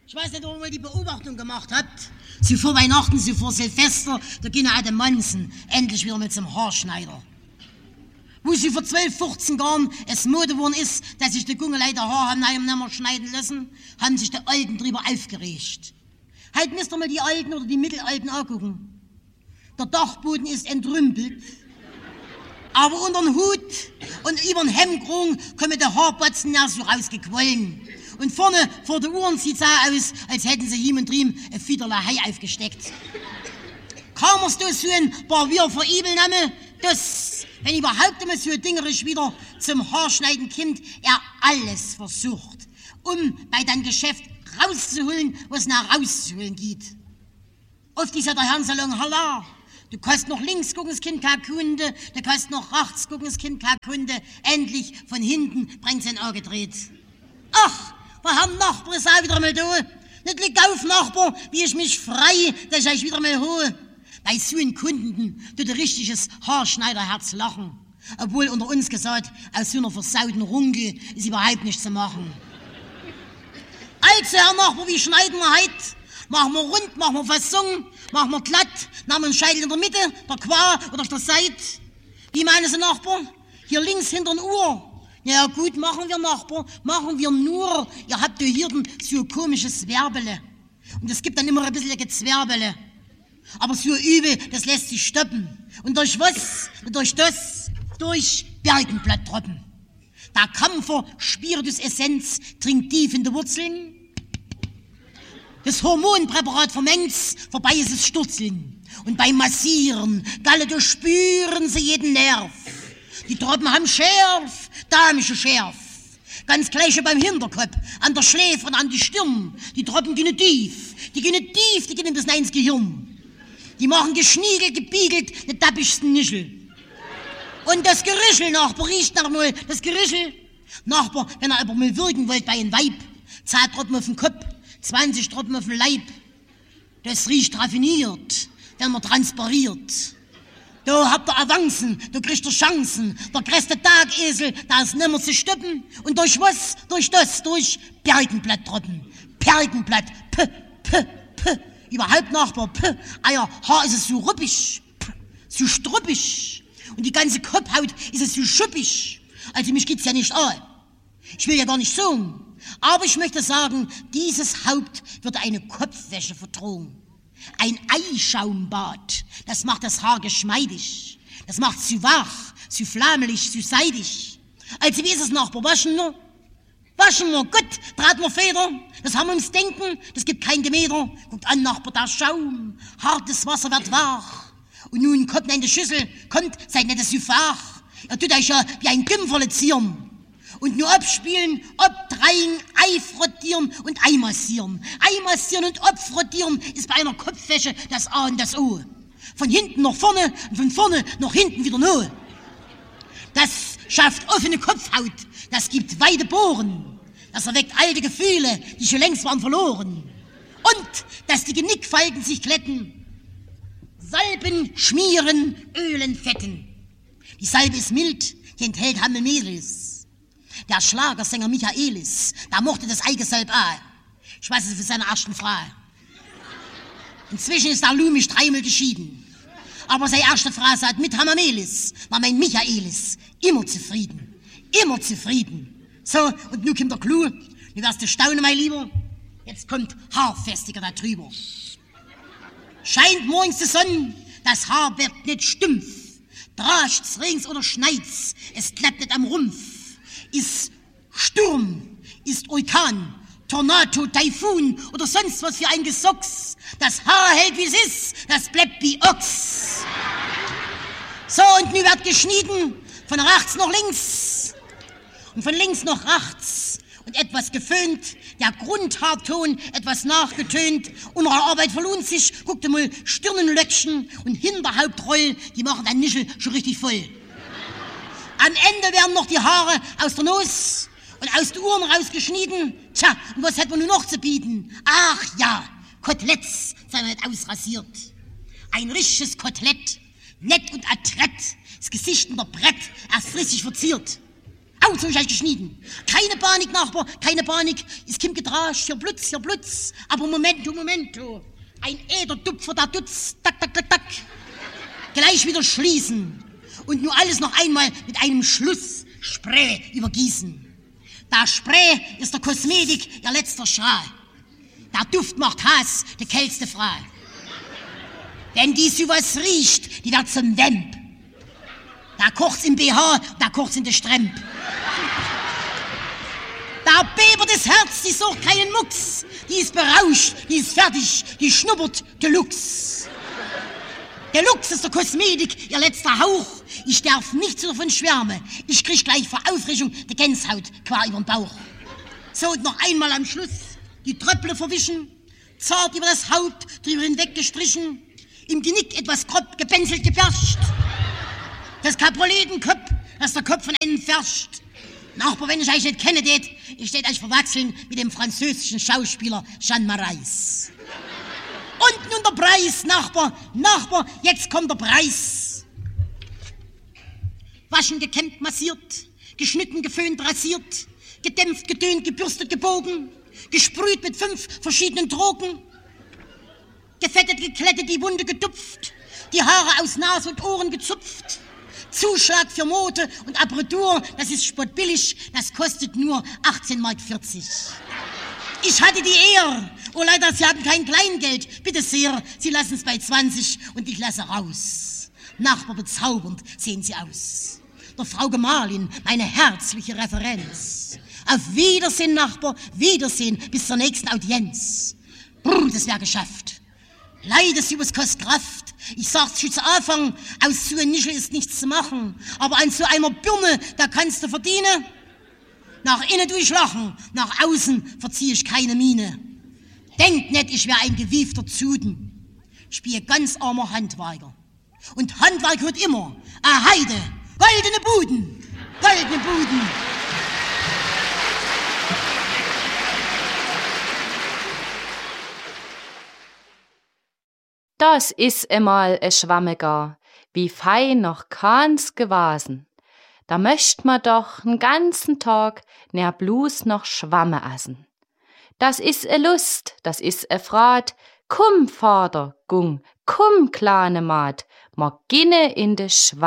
Ich weiß nicht, ob ihr mal die Beobachtung gemacht habt. Sie vor Weihnachten, sie vor Silvester, da gehen alle Manzen endlich wieder mit zum Haarschneider. Wo sie vor 12, 14 Jahren es Mode geworden ist, dass sich die Gungeleiter Haar haben nicht mehr schneiden lassen, haben sich die Alten drüber aufgeregt. Halt müsst ihr mal die Alten oder die Mittelalten angucken. Der Dachboden ist entrümpelt, aber unter den Hut und über den Hemdkrug kommen die Haarbatzen erst so rausgequollen. Und vorne vor den Uhren sieht es aus, als hätten sie hier und drüben ein Fiederler Hai aufgesteckt. Kam es da so ein paar wir verübeln, dass, wenn überhaupt immer so ein Dingerisch wieder zum Haarschneiden kommt, er alles versucht, um bei deinem Geschäft rauszuholen, was nach rauszuholen geht. Oft ist ja der Herrensalon Hallar. Du kannst noch links gucken, das Kind kein Kunde, du kannst noch rechts gucken, das Kind kein Kunde. Endlich von hinten bringt sein Auge gedreht. Ach, der Herr Nachbar ist auch wieder mal da. Nicht liegt auf, Nachbar, wie ich mich frei, dass ich euch wieder mal hole. Bei so einem Kunden tut ein richtiges Haarschneiderherz lachen. Obwohl unter uns gesagt, aus so einer versauten Runkel ist überhaupt nichts zu machen. Also, Herr Nachbar, wie schneiden wir heute? Machen wir rund, machen wir Fassung, machen wir glatt, nehmen wir einen Scheitel in der Mitte, der Qua oder auf der Seite. Wie meinen Sie, Nachbar? Hier links hinter den Uhr. Ja gut, machen wir, Nachbar, machen wir nur. Ihr habt ja hier so ein komisches Zwerbele. Und es gibt dann immer ein bisschen Gezwerbele. Aber so übel, das lässt sich stoppen. Und durch was? Durch das? Durch Bergenblatttropfen. Der Kampfer Spiritus-Essenz dringt tief in die Wurzeln. Das Hormonpräparat vermengt's, vorbei ist es Sturzeln. Und beim Massieren, Galle, da spüren sie jeden Nerv. Die Tropfen haben Schärf, damische Schärf. Ganz gleiche beim Hinterkopf, an der Schläfe und an die Stirn. Die Tropfen gehen tief, die gehen bis ins Gehirn. Die machen geschniegelt, gebiegelt, den tappischsten Nischel. Und das Gerischel, Nachbar, riecht nach mal, das Gerischel. Nachbar, wenn ihr aber mal wirken wollt bei einem Weib, 10 Tropfen auf den Kopf, 20 Tropfen auf den Leib. Das riecht raffiniert, wenn man transpariert. Da habt ihr Avancen, da kriegt ihr Chancen. Der größte Tagesel, da ist nimmer zu stoppen. Und durch was? Durch das, durch Bergenblatttropfen. Bergenblatt, überhaupt, Nachbar, euer Haar ist es so ruppig, so struppig. Und die ganze Kopfhaut ist es so schuppig. Also mich geht's ja nicht an. Ich will ja gar nicht sagen. Aber ich möchte sagen, dieses Haupt wird eine Kopfwäsche verdrohen. Ein Eischaumbad, das macht das Haar geschmeidig. Das macht zu wach, zu flammelig, zu seidig. Also wie ist es, Nachbar, waschen wir? Waschen wir, gut, traten wir Feder. Das haben wir ums Denken, das gibt kein Gemäder. Guckt an, Nachbar, da Schaum, hartes Wasser wird wach. Und nun kommt in die Schüssel, kommt, seid nicht so fach. Ihr tut euch ja wie ein Gümpferle zieren. Und nur abspielen, abdrehen, Ei frottieren und Ei massieren. Ei massieren und abfrottieren ist bei einer Kopfwäsche das A und das O. Von hinten nach vorne und von vorne nach hinten wieder no. Das schafft offene Kopfhaut, das gibt weite Bohren. Das erweckt alte Gefühle, die schon längst waren verloren. Und, dass die Genickfalten sich glätten. Salben, schmieren, Ölen, Fetten. Die Salbe ist mild, die enthält Hammelmelis. Der Schlagersänger Michaelis, der mochte das Eigesalb auch. Ich weiß es für seine ersten Frau. Inzwischen ist der Lumisch 3-mal geschieden. Aber seine erste Frau sagt, mit Hammermelis war mein Michaelis immer zufrieden. Immer zufrieden. So, und nun kommt der Clou. Du wirst du staunen, mein Lieber. Jetzt kommt Haarfestiger da drüber. Scheint morgens die Sonne, das Haar wird nicht stumpf. Drascht's, regt's oder schneit's, es klappt nicht am Rumpf. Ist Sturm, ist Orkan, Tornado, Taifun oder sonst was für ein Gesocks. Das Haar hält wie es ist, das bleibt wie Ochs. So, und nun wird geschnitten, von rechts nach links und von links nach rechts und etwas geföhnt, der Grundhaarton etwas nachgetönt. Unsere Arbeit verlohnt sich, guckt mal, Stirnenlöckchen und Hinterhauptroll, die machen den Nischel schon richtig voll. Am Ende werden noch die Haare aus der Nuss und aus den Ohren rausgeschnitten. Tja, und was hätten wir nun noch zu bieten? Ach ja, Koteletts, sei nicht ausrasiert. Ein richtiges Kotelett, nett und adrett, das Gesicht in der Brett, erst frischig verziert. Haut so ich euch geschnitten. Keine Panik, Nachbar, keine Panik. Es kommt gedrascht, hier Blitz. Aber Momento. Ein Äderdupfer, da tut's, tak. Gleich wieder schließen. Und nur alles noch einmal mit einem Schlussspray übergießen. Der Spray ist der Kosmetik, ihr letzter Strahl. Der Duft macht Hass, die kälteste Frau. Wenn die sowas riecht, die wird zum Vamp. Da kocht's im BH, da kocht's in der Stremp. Da bebert das Herz, die sucht keinen Mucks. Die ist berauscht, die ist fertig, die schnuppert Deluxe. Deluxe ist der Kosmetik, ihr letzter Hauch. Ich darf nicht so davon schwärmen. Ich krieg gleich vor Aufregung die Gänsehaut quer übern Bauch. So, und noch einmal am Schluss die Tröpple verwischen, zart über das Haupt drüber hinweg gestrichen, im Genick etwas grob gebänzelt geperscht. Das Kaproletenkopf, das der Kopf von innen ferscht. Nachbar, wenn ich euch nicht kenne, ich tät euch verwechseln mit dem französischen Schauspieler Jean Marais. Und nun der Preis, Nachbar, jetzt kommt der Preis. Waschen, gekämmt, massiert, geschnitten, geföhnt, rasiert, gedämpft, gedönt, gebürstet, gebogen, gesprüht mit 5 verschiedenen Drogen, gefettet, geklettet, die Wunde getupft, die Haare aus Nase und Ohren gezupft, Zuschlag für Mode und Aperitur, das ist spottbillig, das kostet nur 18,40 Mark. Ich hatte die Ehre. Oh, leider, Sie haben kein Kleingeld. Bitte sehr, Sie lassen es bei 20 und ich lasse raus. Nachbar, bezaubernd sehen Sie aus. Der Frau Gemahlin, meine herzliche Referenz. Auf Wiedersehen, Nachbar, Wiedersehen, bis zur nächsten Audienz. Brr, das wär geschafft. Leider, Sie was kostet Kraft. Ich sag's schon zu Anfang, aus so einem Nischel ist nichts zu machen. Aber an so einer Birne, da kannst du verdienen. Nach innen durchlachen, nach außen verzieh ich keine Miene. Denkt nicht, ich wär ein gewiefter Zuden. Ich bin ein ganz armer Handwerker. Und Handwerk wird immer Heide, goldene Buden. Das is emal e Schwammegar, wie fein noch keins gewesen. Da möcht ma doch n ganzen Tag ner bloß noch Schwamme essen. Das is e Lust, das is e Frat, komm, Vater, Gung, komm, kleine Maat, ma ginne in de Schwamme.